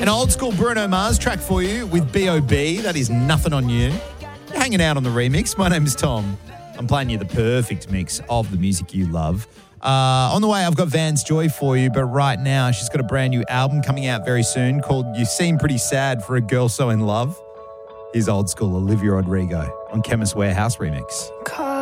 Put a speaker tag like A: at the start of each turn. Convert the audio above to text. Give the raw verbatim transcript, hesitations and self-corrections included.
A: An old school Bruno Mars track for you with B O B. That is Nothing on You. You're hanging out on the remix. My name's Tom. I'm playing you the perfect mix of the music you love. Uh, on the way, I've got Van's Joy for you, but right now she's got a brand new album coming out very soon called You Seem Pretty Sad for a Girl So in Love. Here's old school Olivia Rodrigo on Chemist Warehouse Remix.